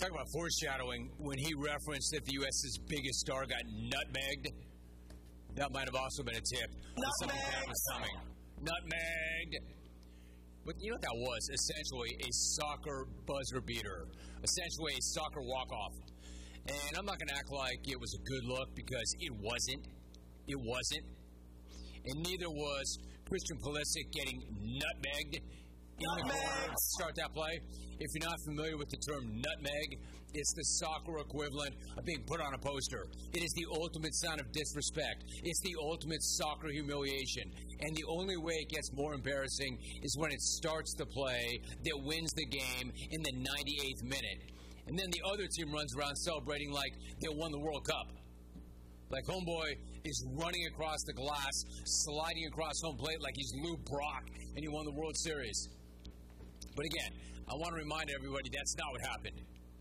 Talk about foreshadowing. When he referenced that the U.S.'s biggest star got nutmegged, that might have also been a tip. Something bad was coming. Nutmegged. But you know what that was? Essentially a soccer buzzer beater. Essentially a soccer walk-off. And I'm not going to act like it was a good look because it wasn't. It wasn't. And neither was Christian Pulisic getting nutmegged in the corner to start that play. If you're not familiar with the term nutmeg, it's the soccer equivalent of being put on a poster. It is the ultimate sign of disrespect. It's the ultimate soccer humiliation. And the only way it gets more embarrassing is when it starts the play that wins the game in the 98th minute. And then the other team runs around celebrating like they won the World Cup. Like homeboy is running across the glass, sliding across home plate like he's Lou Brock and he won the World Series. But again, I want to remind everybody that's not what happened.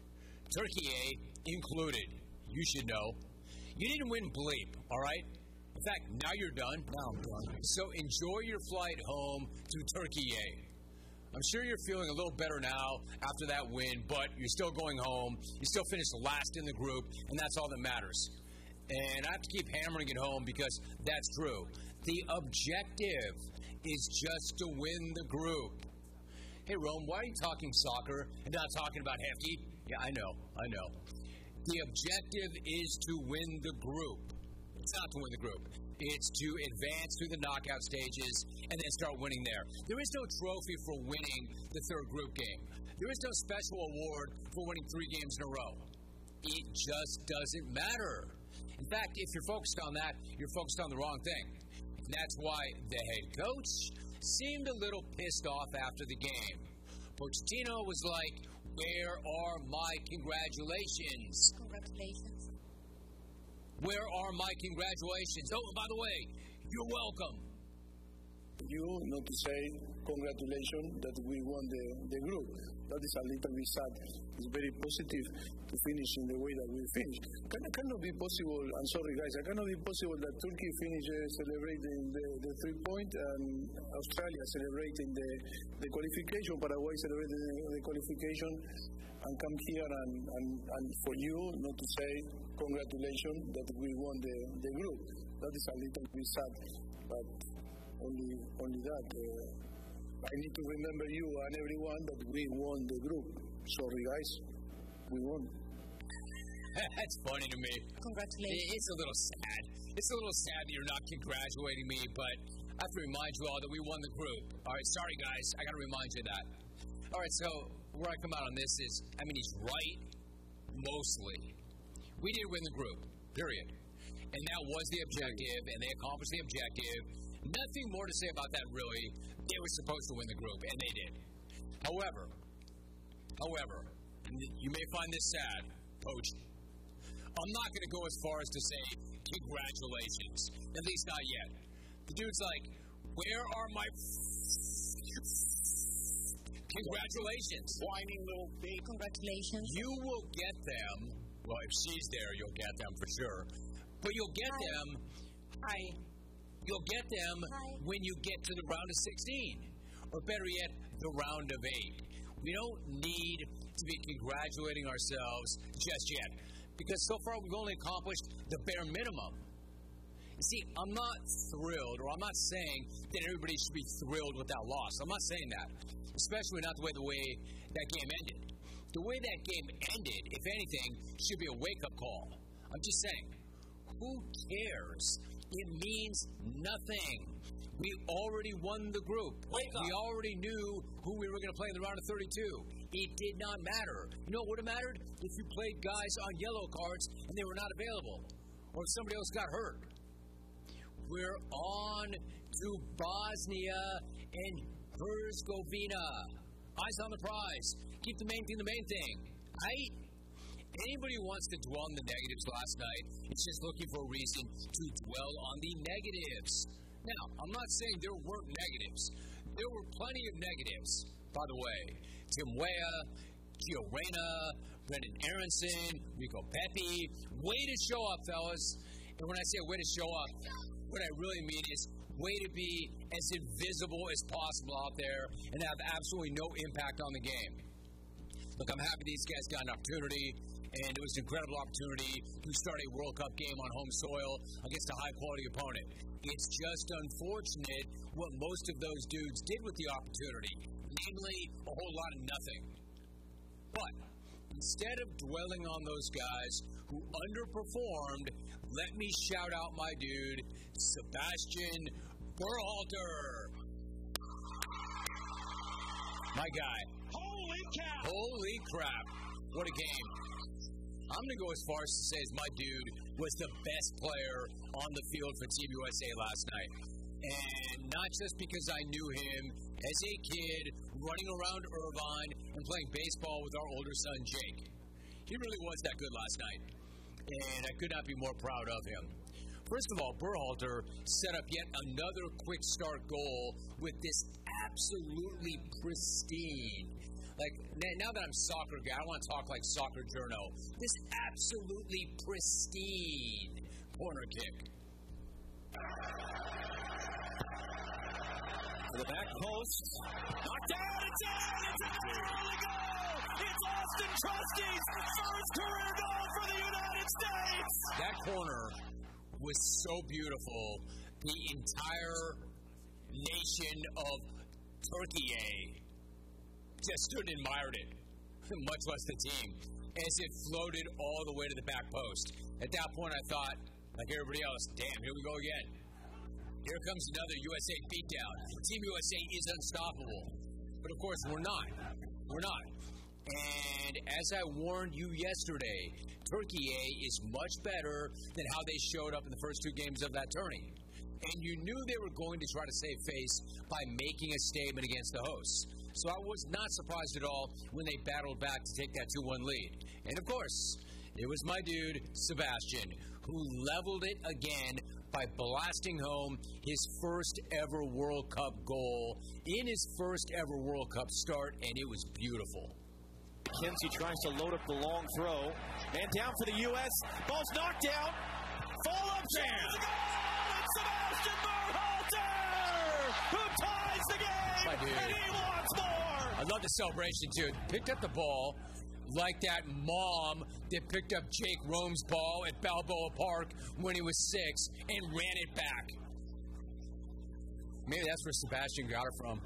Turkey A included. You should know. You didn't win bleep, all right? In fact, now you're done. Now I'm done. So enjoy your flight home to Turkey A. I'm sure you're feeling a little better now after that win, but you're still going home. You still finished last in the group, and that's all that matters. And I have to keep hammering it home because that's true. The objective is just to win the group. Hey, Rome, why are you talking soccer and not talking about Hefty? Yeah, I know. The objective is to win the group. It's not to win the group. It's to advance through the knockout stages and then start winning there. There is no trophy for winning the third group game. There is no special award for winning 3 games in a row. It just doesn't matter. In fact, if you're focused on that, you're focused on the wrong thing. And that's why the head coach seemed a little pissed off after the game. Pochettino was like, "Where are my congratulations?" Congratulations. Where are my congratulations? Oh, by the way, you're welcome. You not to say congratulations that we won the group. That is a little bit sad. It's very positive to finish in the way that we finished. Cannot be possible, I'm sorry guys, it cannot be possible that Turkey finishes celebrating the 3-point and Australia celebrating the qualification, Paraguay celebrating the qualification, and come here and for you not to say congratulations that we won the group. That is a little bit sad, but only that. I need to remember you and everyone that we won the group. Sorry guys, we won. That's funny to me. Congratulations. It's a little sad. It's a little sad that you're not congratulating me, but I have to remind you all that we won the group. All right, sorry guys, I got to remind you of that. All right, so where I come out on this is, he's right, mostly. We did win the group, period. And that was the objective, and they accomplished the objective. Nothing more to say about that, really. They were supposed to win the group, and they did. However, you may find this sad, Coach. I'm not going to go as far as to say congratulations, at least not yet. The dude's like, where are my congratulations? Whining little baby. Congratulations. You will get them. Well, if she's there, you'll get them for sure. But you'll get them. Hi. You'll get them when you get to the round of 16. Or better yet, the round of 8. We don't need to be congratulating ourselves just yet. Because so far we've only accomplished the bare minimum. You see, I'm not thrilled, or I'm not saying that everybody should be thrilled with that loss. I'm not saying that. Especially not the way that game ended. The way that game ended, if anything, should be a wake-up call. I'm just saying, who cares? It means nothing. We already won the group. We already knew who we were going to play in the round of 32. It did not matter. You know what would have mattered? If you played guys on yellow cards and they were not available. Or if somebody else got hurt. We're on to Bosnia and Herzegovina. Eyes on the prize. Keep the main thing the main thing. Right? Anybody who wants to dwell on the negatives last night is just looking for a reason to dwell on the negatives. Now, I'm not saying there weren't negatives. There were plenty of negatives, by the way. Tim Weah, Gio Reyna, Brendan Aronson, Rico Pepi. Way to show up, fellas. And when I say way to show up, what I really mean is way to be as invisible as possible out there and have absolutely no impact on the game. Look, I'm happy these guys got an opportunity, and it was an incredible opportunity to start a World Cup game on home soil against a high-quality opponent. It's just unfortunate what most of those dudes did with the opportunity, namely a whole lot of nothing. But instead of dwelling on those guys who underperformed, let me shout out my dude, Sebastian Berhalter. My guy. Holy cow! Holy crap. What a game. I'm going to go as far as to say as my dude was the best player on the field for Team USA last night. And not just because I knew him as a kid running around Irvine and playing baseball with our older son, Jake. He really was that good last night. And I could not be more proud of him. First of all, Berhalter set up yet another quick start goal with this absolutely pristine. Like, now that I'm a soccer guy, I want to talk like soccer journo. This absolutely pristine corner kick. To the back post. Knocked down. It's in. It's an early goal. It's Austin Trusty's first career goal for the United States. That corner was so beautiful. The entire nation of Turkey just stood and admired it, much less the team, as it floated all the way to the back post. At that point, I thought, like everybody else, damn, here we go again. Here comes another USA beatdown. Team USA is unstoppable. But of course, we're not. We're not. And as I warned you yesterday, Turkey is much better than how they showed up in the first two games of that tourney. And you knew they were going to try to save face by making a statement against the hosts. So I was not surprised at all when they battled back to take that 2-1 lead. And of course, it was my dude, Sebastian, who leveled it again by blasting home his first ever World Cup goal in his first ever World Cup start, and it was beautiful. Kinsey tries to load up the long throw. Man down for the U.S. Ball's knocked out. Follow-up chance. It's Sebastian Berhalter who ties the game, and he wants more. I love the celebration, too. Picked up the ball like that mom that picked up Jake Rome's ball at Balboa Park when he was 6 and ran it back. Maybe that's where Sebastian got it from.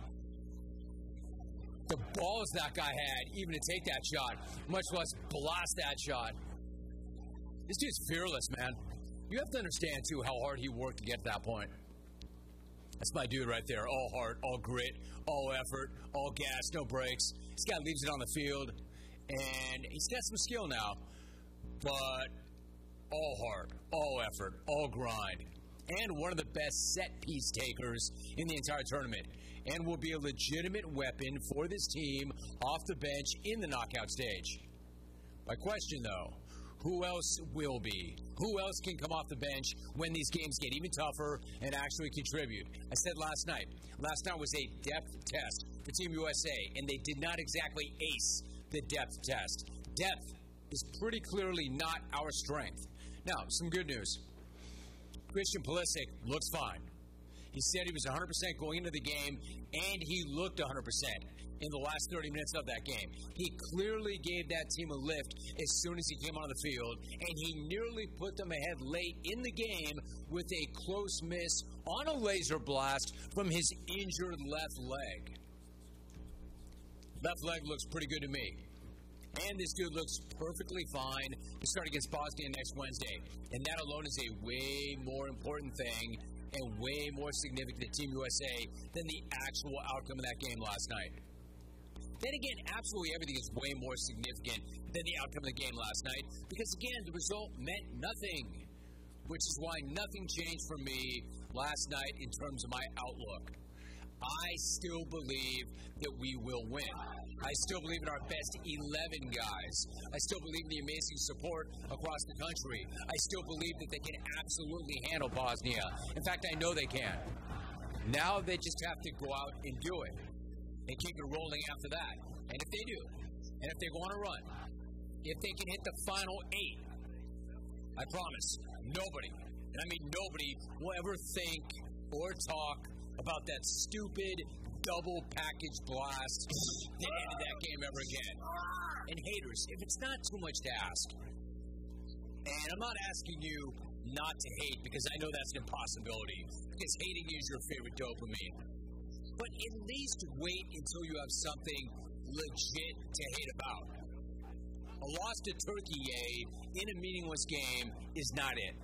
The balls that guy had, even to take that shot, much less blast that shot. This dude's fearless, man. You have to understand, too, how hard he worked to get to that point. That's my dude right there. All heart, all grit, all effort, all gas, no brakes. This guy leaves it on the field, and he's got some skill now, but all heart, all effort, all grind. And one of the best set-piece takers in the entire tournament, and will be a legitimate weapon for this team off the bench in the knockout stage. My question, though, who else will be? Who else can come off the bench when these games get even tougher and actually contribute? I said last night was a depth test for Team USA, and they did not exactly ace the depth test. Depth is pretty clearly not our strength. Now, some good news. Christian Pulisic looks fine. He said he was 100% going into the game, and he looked 100% in the last 30 minutes of that game. He clearly gave that team a lift as soon as he came on the field, and he nearly put them ahead late in the game with a close miss on a laser blast from his injured left leg. Left leg looks pretty good to me. And this dude looks perfectly fine to start against Bosnia next Wednesday. And that alone is a way more important thing and way more significant to Team USA than the actual outcome of that game last night. Then again, absolutely everything is way more significant than the outcome of the game last night because, again, the result meant nothing, which is why nothing changed for me last night in terms of my outlook. I still believe that we will win. I still believe in our best 11 guys. I still believe in the amazing support across the country. I still believe that they can absolutely handle Bosnia. In fact, I know they can. Now they just have to go out and do it and keep it rolling after that. And if they do, and if they go on a run, if they can hit the final 8, I promise, nobody, and I mean nobody, will ever think or talk about that stupid double package blast that ended that game ever again. And haters, if it's not too much to ask, and I'm not asking you not to hate because I know that's an impossibility, because hating is your favorite dopamine. But at least wait until you have something legit to hate about. A loss to Turkey in a meaningless game is not it.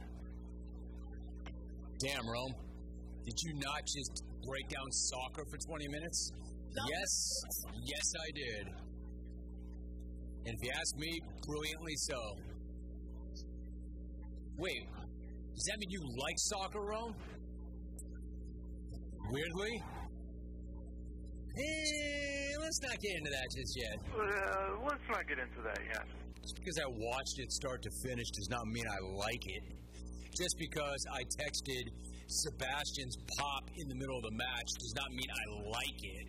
Damn, Rome. Did you not just break down soccer for 20 minutes? Yes, I did. And if you ask me, brilliantly so. Wait, does that mean you like soccer, Rome? Weirdly? Let's not get into that just yet. Let's not get into that yet. Just because I watched it start to finish does not mean I like it. Just because I texted Sebastian's pop in the middle of the match does not mean I like it.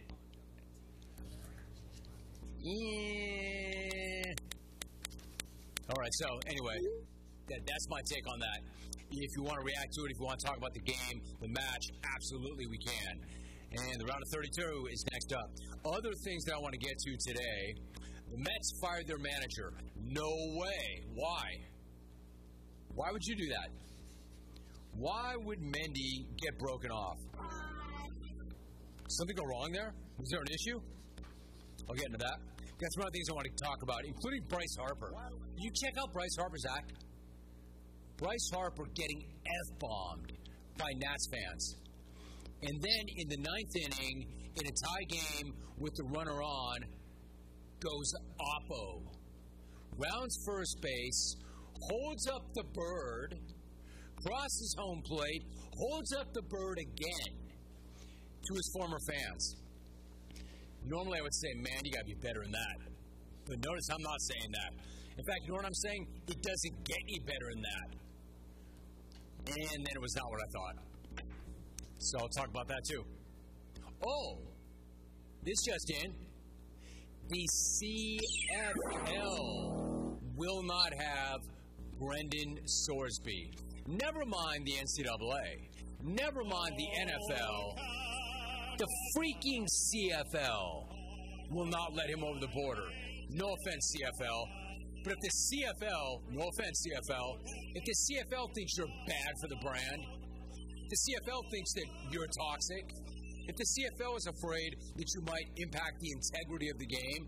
Yeah. All right, so anyway, that's my take on that. If you want to react to it, if you want to talk about the game, the match, absolutely we can. And the round of 32 is next up. Other things that I want to get to today, the Mets fired their manager. No way. Why? Why would you do that? Why would Mendy get broken off? Something go wrong there? Was there an issue? I'll get into that. Got some other things I want to talk about, including Bryce Harper. You check out Bryce Harper's act. Bryce Harper getting F-bombed by Nats fans. And then in the ninth inning, in a tie game with the runner on, goes Oppo. Rounds first base, holds up the bird, crosses home plate, holds up the bird again to his former fans. Normally I would say, man, you got to be better than that. But notice I'm not saying that. In fact, you know what I'm saying? It doesn't get any better than that. And then it was not what I thought. So I'll talk about that too. Oh, this just in. The CFL will not have Brendan Sorsby. Never mind the NCAA. Never mind the NFL. The freaking CFL will not let him over the border. No offense, CFL. But if the CFL, no offense, CFL, if the CFL thinks you're bad for the brand, the CFL thinks that you're toxic, if the CFL is afraid that you might impact the integrity of the game,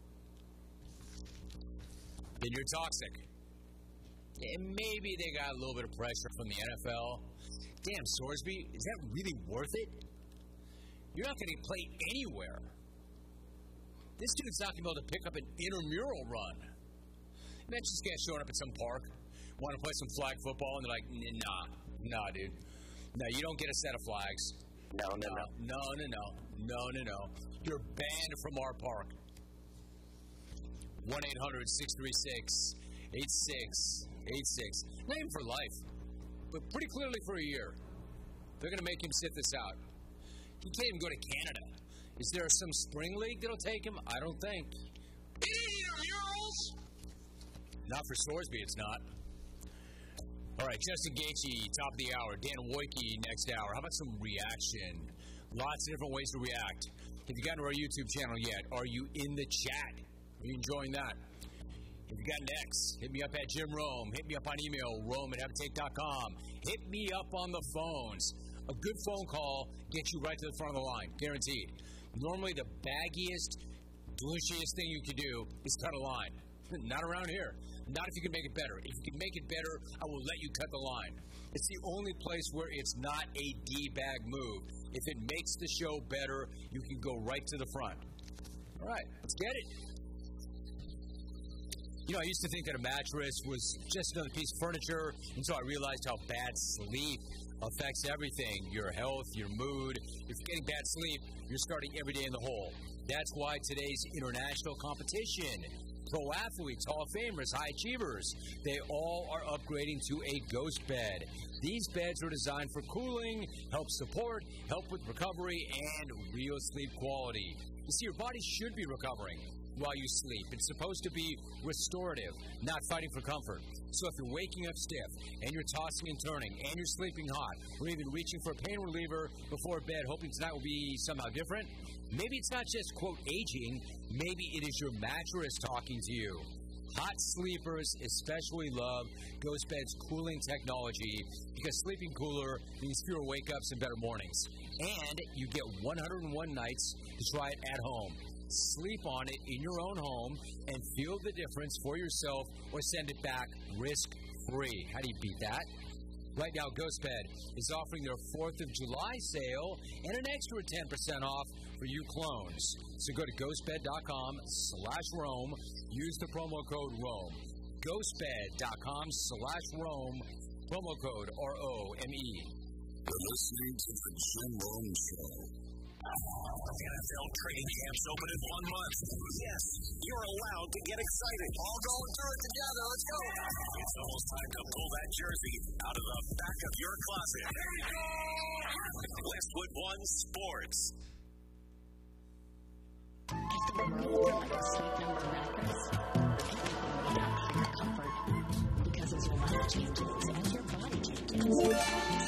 then you're toxic. And maybe they got a little bit of pressure from the NFL. Damn, Sorsby, is that really worth it? You're not going to play anywhere. This dude's not going to be able to pick up an intramural run. Imagine this guy showing up at some park, want to play some flag football, and they're like, nah, dude. No, you don't get a set of flags. No. You're banned from our park. 1-800-636-8686. Not even for life, but pretty clearly for a year. They're going to make him sit this out. He can't even go to Canada. Is there some spring league that'll take him? I don't think. Not for Sorsby, it's not. All right, Justin Gaethje, top of the hour. Dan Wojcicki, next hour. How about some reaction? Lots of different ways to react. If you got into our YouTube channel yet, are you in the chat? Are you enjoying that? If you got X, hit me up at Jim Rome. Hit me up on email, rome@habitate.com. Hit me up on the phones. A good phone call gets you right to the front of the line, guaranteed. Normally, the baggiest, douchiest thing you can do is cut a line. Not around here. Not if you can make it better. If you can make it better, I will let you cut the line. It's the only place where it's not a D-bag move. If it makes the show better, you can go right to the front. All right, let's get it. You know, I used to think that a mattress was just another piece of furniture until I realized how bad sleep affects everything. Your health, your mood. If you're getting bad sleep, you're starting every day in the hole. That's why today's international competition, pro athletes, Hall of Famers, high achievers, they all are upgrading to a ghost bed. These beds are designed for cooling, help support, help with recovery, and real sleep quality. You see, your body should be recovering. while you sleep. It's supposed to be restorative, not fighting for comfort. So if you're waking up stiff, and you're tossing and turning, and you're sleeping hot, or even reaching for a pain reliever before bed, hoping tonight will be somehow different, maybe it's not just, quote, aging, maybe it is your mattress talking to you. Hot sleepers especially love GhostBed's cooling technology because sleeping cooler means fewer wake-ups and better mornings. And you get 101 nights to try it at home. Sleep on it in your own home and feel the difference for yourself or send it back risk-free. How do you beat that? Right now, GhostBed is offering their 4th of July sale and an extra 10% off for you clones. So go to ghostbed.com/Rome. Use the promo code ROME. Ghostbed.com/Rome. Promo code ROME. You're listening to the Jim Rome Show. NFL training camps open in 1 month. Yes, you're allowed to get excited. All going through it together. Let's go. It's almost time to pull that jersey out of the back of your closet. Westwood One Sports. After the world like a Sleep Number mattress, the comfort, because as your life changes and your body changes,